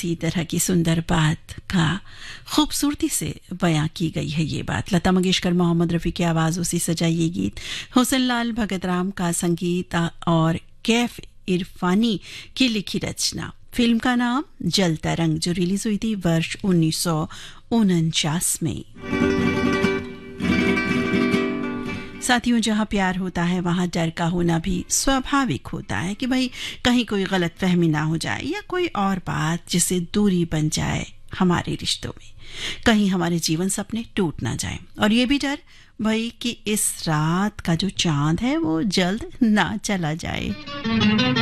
इसी तरह की सुंदर बात का खूबसूरती से बयां की गई है ये बात। लता मंगेशकर, मोहम्मद रफ़ी की आवाज़ों से सजा ये गीत, हुसन लाल भगत राम का संगीत और कैफ इरफानी की लिखी रचना। फिल्म का नाम जलता रंग, जो रिलीज हुई थी वर्ष 1949 में। साथियों, जहाँ प्यार होता है वहाँ डर का होना भी स्वाभाविक होता है कि भाई कहीं कोई गलत फहमी ना हो जाए या कोई और बात जिससे दूरी बन जाए हमारे रिश्तों में, कहीं हमारे जीवन सपने टूट ना जाए। और ये भी डर भाई कि इस रात का जो चांद है वो जल्द ना चला जाए।